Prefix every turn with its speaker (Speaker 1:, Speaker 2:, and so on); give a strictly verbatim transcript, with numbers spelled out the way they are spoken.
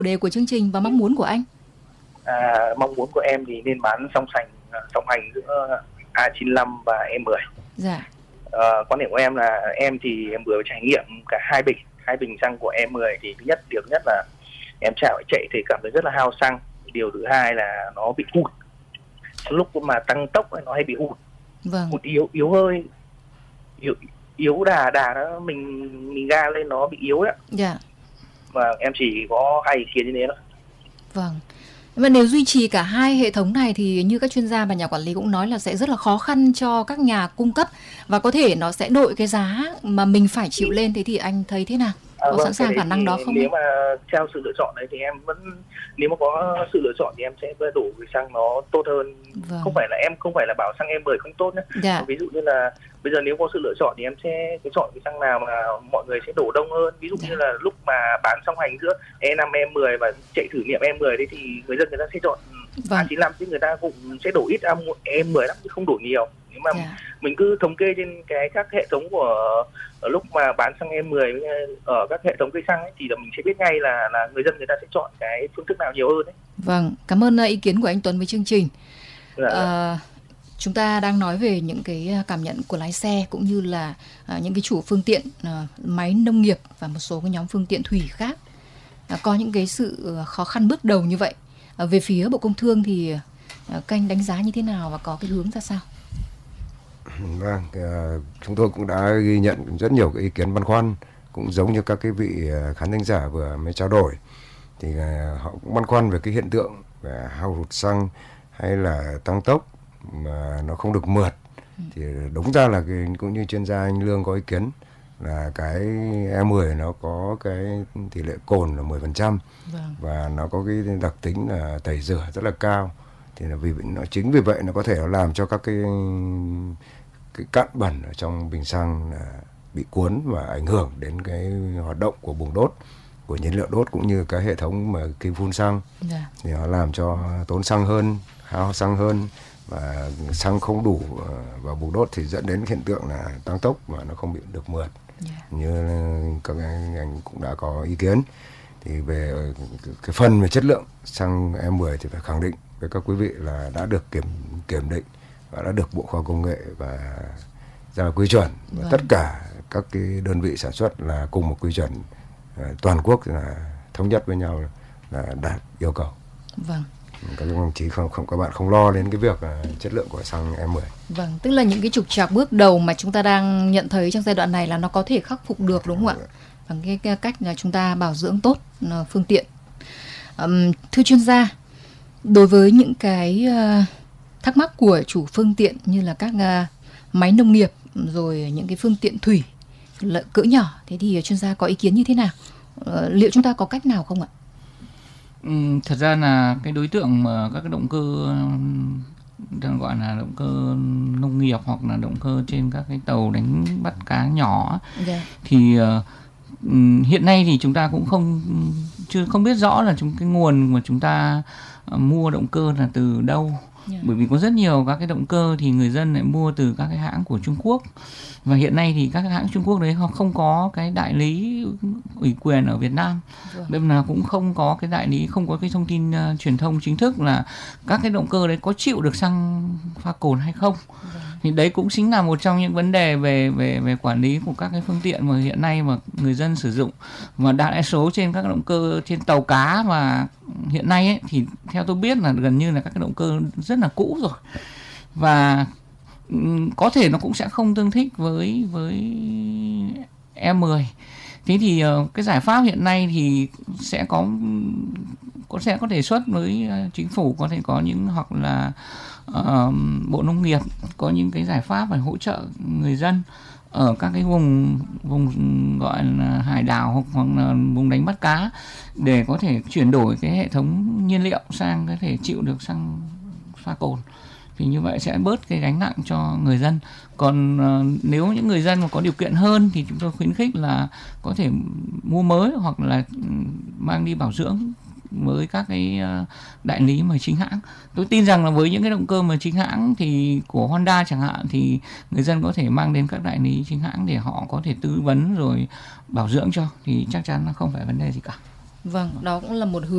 Speaker 1: đề của chương trình và mong muốn của anh?
Speaker 2: À, mong muốn của em thì nên bán song hành song hành giữa A chín lăm và E mười.
Speaker 1: Dạ.
Speaker 2: À, quan điểm của em là em thì em vừa trải nghiệm cả hai bình hai bình xăng của E mười. Thì thứ nhất, điều thứ nhất là em chạy chạy thì cảm thấy rất là hao xăng. Điều thứ hai là nó bị hụt, lúc mà tăng tốc nó hay bị hụt.
Speaker 1: Vâng.
Speaker 2: Hụt yếu yếu hơi yếu yếu đà đà nó mình mình ga lên nó bị yếu đấy.
Speaker 1: Dạ.
Speaker 2: Và em chỉ có hai ý kiến như thế thôi.
Speaker 1: Vâng. Và nếu duy trì cả hai hệ thống này thì như các chuyên gia và nhà quản lý cũng nói là sẽ rất là khó khăn cho các nhà cung cấp và có thể nó sẽ đội cái giá mà mình phải chịu lên. Thế thì anh thấy thế nào? Có
Speaker 2: À, vâng,
Speaker 1: sẵn sàng khả năng đó không?
Speaker 2: Nếu mà theo sự lựa chọn đấy thì em vẫn, nếu mà có sự lựa chọn thì em sẽ đổ cái xăng nó tốt hơn.
Speaker 1: Vâng.
Speaker 2: Không phải là em không phải là bảo xăng E mười không tốt nhé.
Speaker 1: Dạ.
Speaker 2: Ví dụ như là bây giờ nếu có sự lựa chọn thì em sẽ cái chọn cái xăng nào mà mọi người sẽ đổ đông hơn. Ví dụ dạ. như là lúc mà bán song hành giữa E năm E mười và chạy thử nghiệm E mười đấy thì người dân người ta sẽ chọn vâng. A chín lăm, chứ người ta cũng sẽ đổ ít E mười lắm chứ không đổ nhiều. Nếu mà dạ. mình cứ thống kê trên cái các hệ thống của ở lúc mà bán xăng E mười ở các hệ thống cây xăng ấy, thì là mình sẽ biết ngay là là người dân người ta sẽ chọn cái phương thức nào nhiều hơn đấy.
Speaker 1: Vâng, cảm ơn ý kiến của anh Tuấn với chương trình.
Speaker 2: Dạ.
Speaker 1: À, chúng ta đang nói về những cái cảm nhận của lái xe cũng như là à, những cái chủ phương tiện à, máy nông nghiệp và một số cái nhóm phương tiện thủy khác à, có những cái sự khó khăn bước đầu như vậy. À, về phía Bộ Công Thương thì à, các anh đánh giá như thế nào và có cái hướng ra sao?
Speaker 3: Vâng, chúng tôi cũng đã ghi nhận rất nhiều cái ý kiến băn khoăn, cũng giống như các cái vị khán thính giả vừa mới trao đổi, thì họ cũng băn khoăn về cái hiện tượng về hao hụt xăng hay là tăng tốc mà nó không được mượt. Ừ. Thì đúng ra là cái, cũng như chuyên gia anh Lương có ý kiến là cái E mười nó có cái tỷ lệ cồn là mười phần trăm. Vâng. Và nó có cái đặc tính là tẩy rửa rất là cao. Thì là vì nó chính vì vậy nó có thể nó làm cho các cái cái cặn bẩn ở trong bình xăng là bị cuốn và ảnh hưởng đến cái hoạt động của buồng đốt, của nhiên liệu đốt cũng như cái hệ thống mà kim phun xăng. Yeah. Thì nó làm cho tốn xăng hơn, hao xăng hơn, và xăng không đủ vào buồng đốt thì dẫn đến hiện tượng là tăng tốc mà nó không bị được mượt. Yeah. Như các anh, anh cũng đã có ý kiến. Thì về cái phần về chất lượng xăng E mười thì phải khẳng định với các quý vị là đã được kiểm kiểm định và đã được Bộ Khoa học Công nghệ và ra quy chuẩn, và vâng. tất cả các cái đơn vị sản xuất là cùng một quy chuẩn uh, toàn quốc là thống nhất với nhau là đạt yêu cầu.
Speaker 1: Vâng.
Speaker 3: Các đồng chí không không các bạn không lo đến cái việc uh, chất lượng của xăng E mười.
Speaker 1: Vâng, tức là những cái trục trặc bước đầu mà chúng ta đang nhận thấy trong giai đoạn này là nó có thể khắc phục được, đúng không ạ? Bằng cái, cái cách là chúng ta bảo dưỡng tốt uh, phương tiện. Um, thưa chuyên gia, đối với những cái uh, thắc mắc của chủ phương tiện như là các uh, máy nông nghiệp rồi những cái phương tiện thủy cỡ nhỏ, thế thì chuyên gia có ý kiến như thế nào? Uh, liệu chúng ta có cách nào không ạ?
Speaker 4: Ừ, thật ra là cái đối tượng mà các cái động cơ đang gọi là động cơ nông nghiệp hoặc là động cơ trên các cái tàu đánh bắt cá nhỏ, yeah. thì uh, hiện nay thì chúng ta cũng không chưa không biết rõ là chúng cái nguồn mà chúng ta uh, mua động cơ là từ đâu. Yeah. Bởi vì có rất nhiều các cái động cơ thì người dân lại mua từ các cái hãng của Trung Quốc, và hiện nay thì các cái hãng Trung Quốc đấy họ không có cái đại lý ủy quyền ở Việt Nam, nên là cũng không có cái đại lý, không có cái thông tin uh, truyền thông chính thức là các cái động cơ đấy có chịu được xăng pha cồn hay không. Yeah. Thì đấy cũng chính là một trong những vấn đề về về về quản lý của các cái phương tiện mà hiện nay mà người dân sử dụng, và đại đa số trên các động cơ trên tàu cá mà hiện nay ấy, thì theo tôi biết là gần như là các cái động cơ rất là cũ rồi, và có thể nó cũng sẽ không tương thích với với E mười. Thế thì uh, cái giải pháp hiện nay thì sẽ có có sẽ có đề xuất với uh, chính phủ, có thể có những hoặc là uh, Bộ Nông nghiệp có những cái giải pháp để hỗ trợ người dân ở các cái vùng vùng gọi là hải đảo hoặc là vùng đánh bắt cá để có thể chuyển đổi cái hệ thống nhiên liệu sang có thể chịu được xăng pha cồn. Thì như vậy sẽ bớt cái gánh nặng cho người dân. Còn uh, nếu những người dân mà có điều kiện hơn thì chúng tôi khuyến khích là có thể mua mới hoặc là mang đi bảo dưỡng với các cái uh, đại lý mà chính hãng. Tôi tin rằng là với những cái động cơ mà chính hãng thì của Honda chẳng hạn, thì người dân có thể mang đến các đại lý chính hãng để họ có thể tư vấn rồi bảo dưỡng cho, thì chắc chắn là không phải vấn đề gì cả.
Speaker 1: Vâng, đó cũng là một hướng